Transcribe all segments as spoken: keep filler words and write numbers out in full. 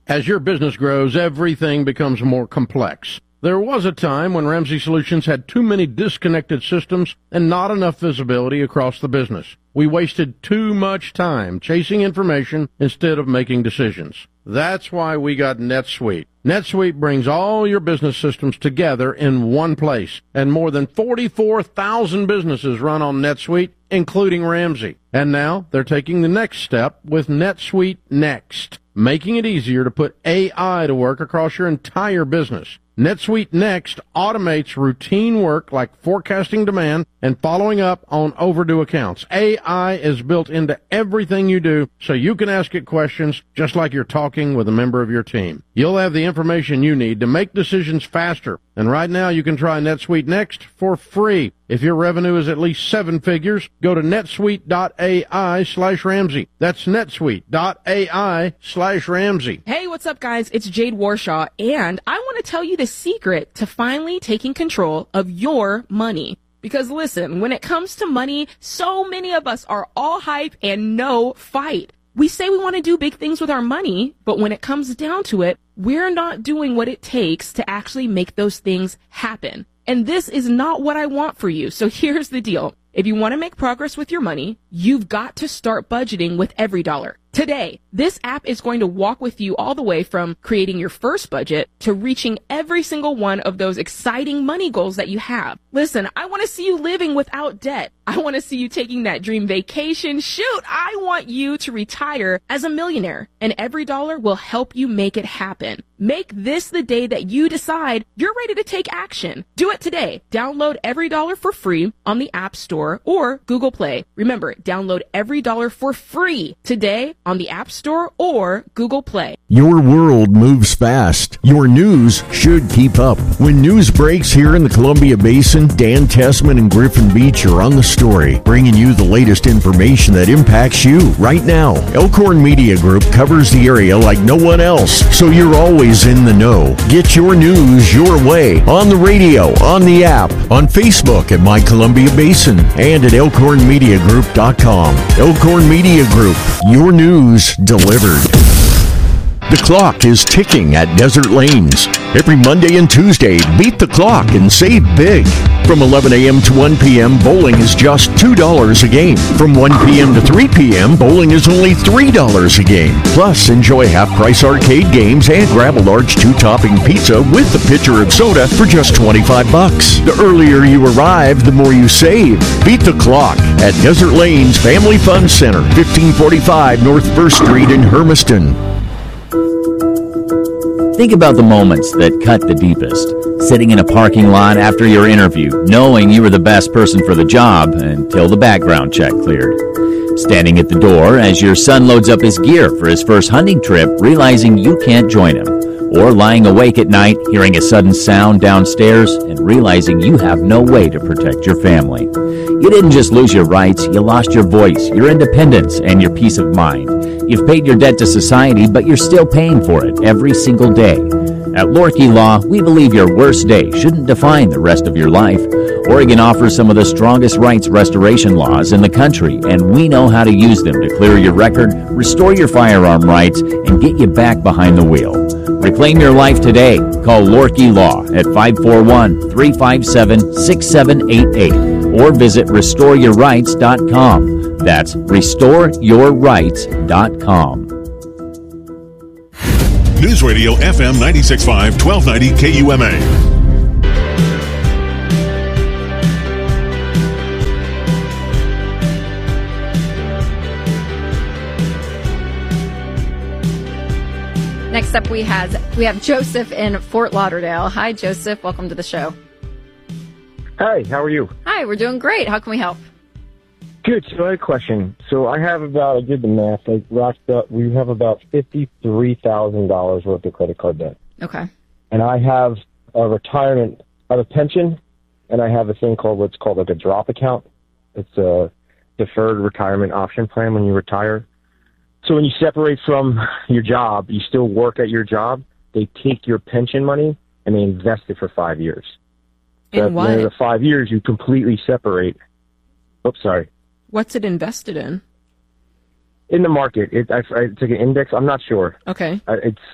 As your business grows, everything becomes more complex. There was a time when Ramsey Solutions had too many disconnected systems and not enough visibility across the business. We wasted too much time chasing information instead of making decisions. That's why we got NetSuite. NetSuite brings all your business systems together in one place, and more than forty-four thousand businesses run on NetSuite, including Ramsey. And now they're taking the next step with NetSuite Next, making it easier to put A I to work across your entire business. NetSuite Next automates routine work like forecasting demand and following up on overdue accounts. A I is built into everything you do, so you can ask it questions just like you're talking with a member of your team. You'll have the information you need to make decisions faster. And right now you can try NetSuite Next for free. If your revenue is at least seven figures, go to netsuite.ai slash Ramsey. That's netsuite.ai slash Ramsey. Hey, what's up, guys? It's Jade Warshaw, and I want to tell you the secret to finally taking control of your money. Because listen, when it comes to money, so many of us are all hype and no fight. We say we want to do big things with our money, but when it comes down to it, we're not doing what it takes to actually make those things happen. And this is not what I want for you. So here's the deal. If you want to make progress with your money, you've got to start budgeting with Every Dollar. Today, this app is going to walk with you all the way from creating your first budget to reaching every single one of those exciting money goals that you have. Listen, I want to see you living without debt. I want to see you taking that dream vacation. Shoot, I want you to retire as a millionaire, and Every Dollar will help you make it happen. Make this the day that you decide you're ready to take action. Do it today. Download Every Dollar for free on the App Store or Google Play. Remember, download Every Dollar for free today on the App Store or Google Play. Your world moves fast. Your news should keep up. When news breaks here in the Columbia Basin, Dan Tessman and Griffin Beach are on the story, bringing you the latest information that impacts you right now. Elkhorn Media Group covers the area like no one else, so you're always in the know. Get your news your way on the radio, on the app, on Facebook at My Columbia Basin, and at elkhorn media group dot com. Elkhorn Media Group, your news delivered. The clock is ticking at Desert Lanes. Every Monday and Tuesday, beat the clock and save big. From eleven a.m. to one p.m., bowling is just two dollars a game. From one p.m. to three p.m., bowling is only three dollars a game. Plus, enjoy half-price arcade games and grab a large two-topping pizza with a pitcher of soda for just twenty-five bucks. The earlier you arrive, the more you save. Beat the clock at Desert Lanes Family Fun Center, fifteen forty-five North First Street in Hermiston. Think about the moments that cut the deepest. Sitting in a parking lot after your interview, knowing you were the best person for the job until the background check cleared. Standing at the door as your son loads up his gear for his first hunting trip, realizing you can't join him. Or lying awake at night, hearing a sudden sound downstairs and realizing you have no way to protect your family. You didn't just lose your rights, you lost your voice, your independence, and your peace of mind. You've paid your debt to society, but you're still paying for it every single day. At Lorkey Law, we believe your worst day shouldn't define the rest of your life. Oregon offers some of the strongest rights restoration laws in the country, and we know how to use them to clear your record, restore your firearm rights, and get you back behind the wheel. Reclaim your life today. Call Lorkey Law at five four one, three five seven, six seven eight eight or visit restore your rights dot com. That's restore your rights dot com. News Radio F M ninety-six point five, twelve ninety K U M A. Next up, we have we have Joseph in Fort Lauderdale. Hi, Joseph. Welcome to the show. Hi, how are you? Hi, we're doing great. How can we help? Good. So I had a question. So I have about, I did the math, I racked up, we have about fifty-three thousand dollars worth of credit card debt. Okay. And I have a retirement, I have a pension, and I have a thing called what's called like a drop account. It's a deferred retirement option plan when you retire. So when you separate from your job, you still work at your job, they take your pension money and they invest it for five years. So In what? At the end of the five years, you completely separate. Oops, sorry. What's it invested in? In the market. It, I, I, it's like an index. I'm not sure. Okay. Uh, it's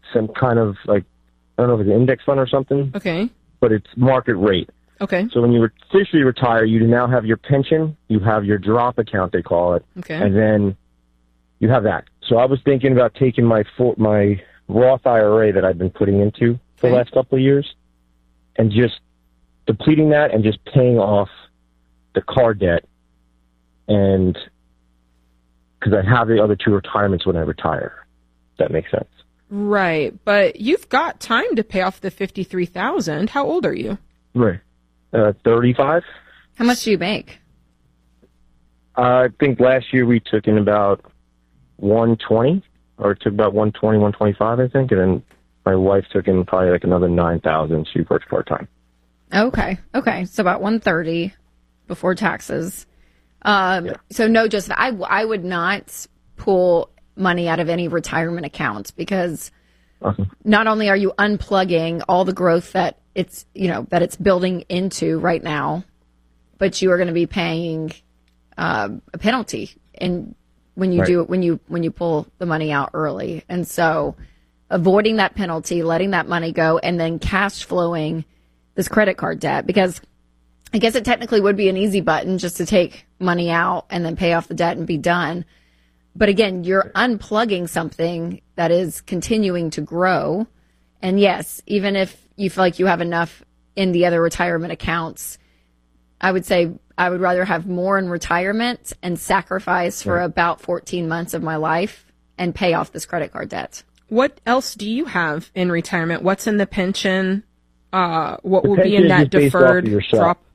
some kind of like, I don't know if it's an index fund or something. Okay. But it's market rate. Okay. So when you officially retire, you now have your pension, you have your drop account, they call it. Okay. And then you have that. So I was thinking about taking my for, my Roth I R A that I've been putting into for Okay. the last couple of years and just depleting that and just paying off the car debt, and because I have the other two retirements when I retire. If that makes sense. Right. But you've got time to pay off the fifty-three thousand dollars. How old are you? Right. Uh, thirty-five. How much do you make? Uh, I think last year we took in about one twenty, or it took about one twenty, one twenty-five, I think, and then my wife took in probably like another nine thousand. She works part time. Okay. Okay. So about one thirty before taxes. Um, Yeah. So no, just I, I would not pull money out of any retirement accounts, because Awesome. not only are you unplugging all the growth that it's, you know, that it's building into right now, but you are going to be paying uh, a penalty and when you Right. do when you when you pull the money out early. And so avoiding that penalty, letting that money go, and then cash flowing this credit card debt, because I guess it technically would be an easy button just to take money out and then pay off the debt and be done. But again, you're unplugging something that is continuing to grow. And yes, even if you feel like you have enough in the other retirement accounts, I would say I would rather have more in retirement and sacrifice for Right. about fourteen months of my life and pay off this credit card debt. What else do you have in retirement? What's in the pension? Uh, what The will be pension in is that just based off deferred of your sal- drop?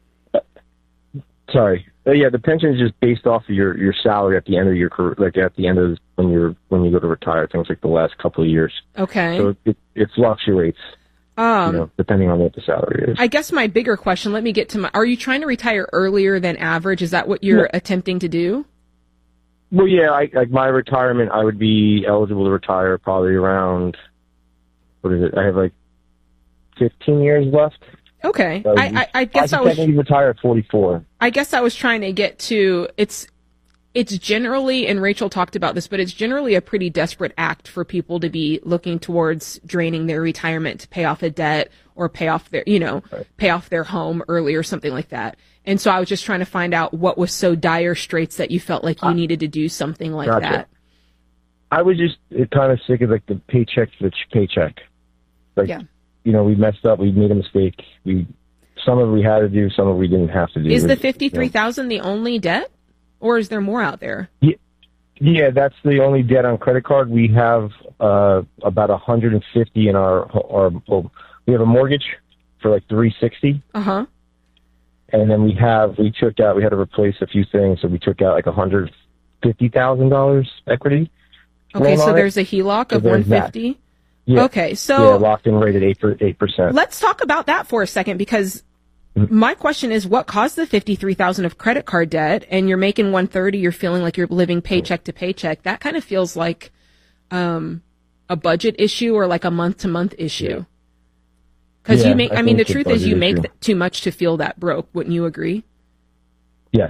Sorry. Uh, yeah, the pension is just based off of your, your salary at the end of your career, like at the end of when you're when you go to retire. Things like the last couple of years. Okay. So it, it fluctuates, um, you know, depending on what the salary is. I guess my bigger question, let me get to my, are you trying to retire earlier than average? Is that what you're Yeah. attempting to do? Well, yeah, I, like my retirement, I would be eligible to retire probably around, what is it? I have like fifteen years left. Okay. So I, I, I guess I, I could was, technically retire at forty-four. I guess I was trying to get to, it's, it's generally, and Rachel talked about this, but it's generally a pretty desperate act for people to be looking towards draining their retirement to pay off a debt or pay off their, you know, Right. pay off their home early or something like that. And so I was just trying to find out what was so dire straits that you felt like you Uh, needed to do something like gotcha. that. I was just kind of sick of like the paycheck to the ch- paycheck. Like, Yeah. you know, we messed up, we made a mistake. We some of it we had to do, some of it we didn't have to do. Is the It was, fifty-three thousand the only debt, or is there more out there? you know, yeah, that's the only debt on credit card. We have uh, about one hundred fifty in our our. Well, we have a mortgage for like three sixty. Uh huh. And then we have, we took out, we had to replace a few things, so we took out like one hundred fifty thousand dollars equity. Okay, loan so on it. there's a H E L O C So of there's one that. fifty. Yeah. Okay, Yeah, so locked in rate at eight per, eight percent. let's talk about that for a second, because Mhm. my question is, what caused the fifty-three thousand of credit card debt? And you're making one thirty, you're feeling like you're living paycheck to paycheck. That kind of feels like um, a budget issue or like a month to month issue. Because Yeah, you make, I I mean, the think it's a truth is, you budget make issue. th- too much to feel that broke. Wouldn't you agree? Yes.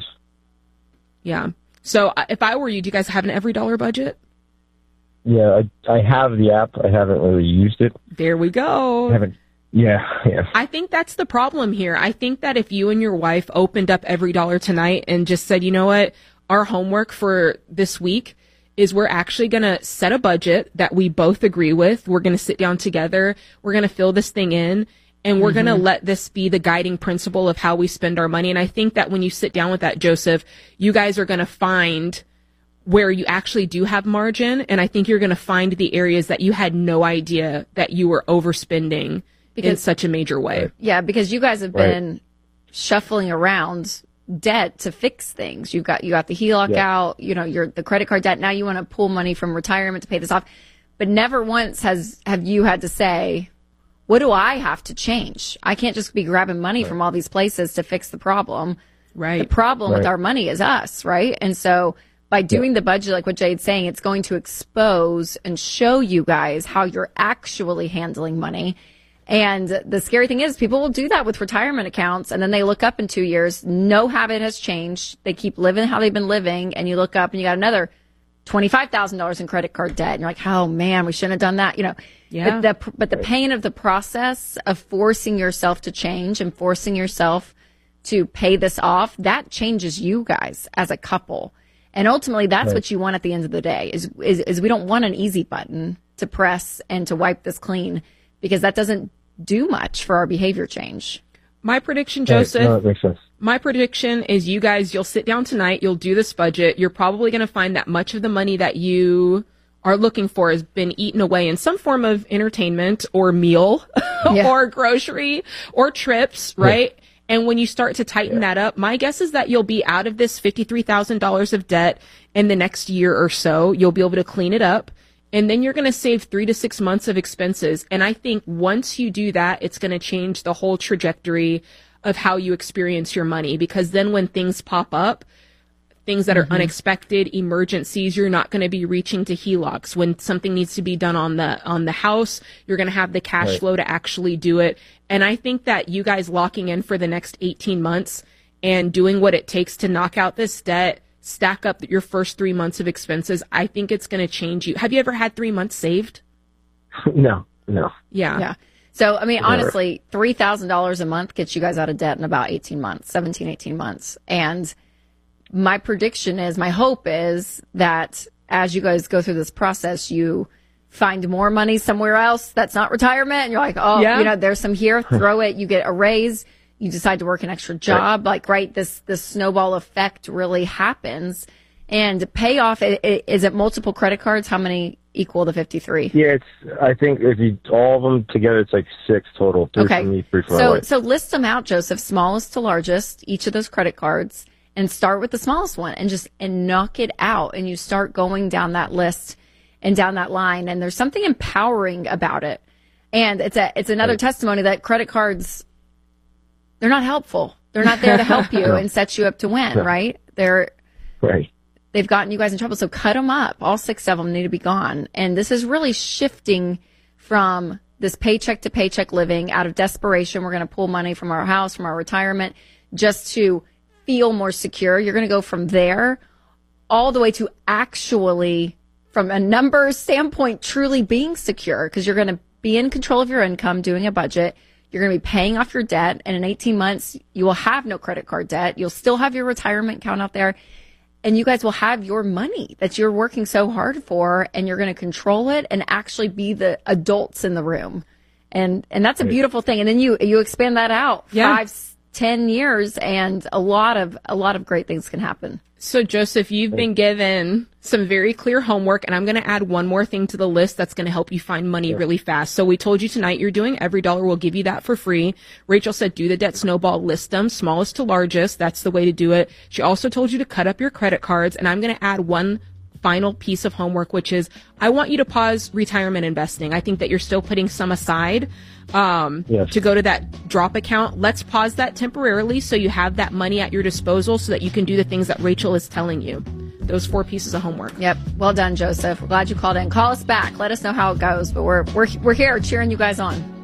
Yeah. So uh, if I were you, do you guys have an every dollar budget? Yeah, I, I have the app. I haven't really used it. There we go. I haven't. Yeah, yeah. I think that's the problem here. I think that if you and your wife opened up Every Dollar tonight and just said, you know what, our homework for this week is we're actually going to set a budget that we both agree with. We're going to sit down together. We're going to fill this thing in, and we're going to let this be the guiding principle of how we spend our money. And I think that when you sit down with that, Joseph, you guys are going to find where you actually do have margin. And I think you're going to find the areas that you had no idea that you were overspending in Because- such a major way. Yeah, because you guys have Right. been shuffling around debt to fix things. You've got you got the H E L O C Yeah. out, you know, your the credit card debt. Now you want to pull money from retirement to pay this off. But never once has have you had to say, what do I have to change? I can't just be grabbing money from all these places to fix the problem. Right. The problem with Right. our money is us, right? And so by doing the budget, like what Jade's saying, it's going to expose and show you guys how you're actually handling money. And the scary thing is people will do that with retirement accounts, and then they look up in two years, no habit has changed. They keep living how they've been living, and you look up and you got another twenty-five thousand dollars in credit card debt. And you're like, oh man, we shouldn't have done that. You know, Yeah. but the, but the pain of the process of forcing yourself to change and forcing yourself to pay this off, that changes you guys as a couple. And ultimately, that's Right. what you want at the end of the day is, is, is we don't want an easy button to press and to wipe this clean, because that doesn't do much for our behavior change. My prediction, Joseph, Right. No, that makes sense. my prediction is you guys, you'll sit down tonight, you'll do this budget. You're probably going to find that much of the money that you are looking for has been eaten away in some form of entertainment or meal Yeah. or grocery or trips, right? And when you start to tighten that up, my guess is that you'll be out of this fifty-three thousand dollars of debt in the next year or so. You'll be able to clean it up. And then you're going to save three to six months of expenses. And I think once you do that, it's going to change the whole trajectory of how you experience your money. Because then when things pop up, things that are unexpected, emergencies, you're not going to be reaching to H E L O Cs. When something needs to be done on the on the house, you're going to have the cash Right. flow to actually do it. And I think that you guys locking in for the next eighteen months and doing what it takes to knock out this debt, stack up your first three months of expenses, I think it's going to change you. Have you ever had three months saved? No, no. Yeah. Yeah. So, I mean, Never. honestly, three thousand dollars a month gets you guys out of debt in about eighteen months, seventeen, eighteen months. And my prediction is, my hope is that as you guys go through this process, you find more money somewhere else that's not retirement. And you're like, oh, Yeah. you know, there's some here, throw it. You get a raise. You decide to work an extra job. Like, right, this, this snowball effect really happens. And payoff, i- i- is it multiple credit cards? How many equal the fifty-three? Yeah, it's. I think if you all of them together, it's like six total. Three Okay. for me, three for my So, wife. so list them out, Joseph, smallest to largest, each of those credit cards, and start with the smallest one and just, and knock it out. And you start going down that list and down that line. And there's something empowering about it. And it's a, it's another Right. testimony that credit cards, they're not helpful. They're not there to help you and set you up to win, No. right? They're, Right. they've gotten you guys in trouble. So cut them up. All six of them need to be gone. And this is really shifting from this paycheck to paycheck living out of desperation. We're going to pull money from our house, from our retirement, just to feel more secure. You're going to go from there all the way to actually, from a numbers standpoint, truly being secure, because you're going to be in control of your income, doing a budget. You're going to be paying off your debt. And in eighteen months, you will have no credit card debt. You'll still have your retirement account out there. And you guys will have your money that you're working so hard for, and you're going to control it and actually be the adults in the room. And, and that's a beautiful thing. And then you, you expand that out Yeah. five, ten years, and a lot of, a lot of great things can happen. So, Joseph, you've been given some very clear homework, and I'm going to add one more thing to the list that's going to help you find money really fast. So we told you tonight you're doing Every Dollar. We'll give you that for free. Rachel said do the debt snowball, list them, smallest to largest. That's the way to do it. She also told you to cut up your credit cards, and I'm going to add one final piece of homework, which is I want you to pause retirement investing. I think that you're still putting some aside um, Yes. to go to that drop account. Let's pause that temporarily so you have that money at your disposal so that you can do the things that Rachel is telling you. Those four pieces of homework. Yep. Well done, Joseph. Glad you called in. Call us back. Let us know how it goes. But we're, we're, we're here cheering you guys on.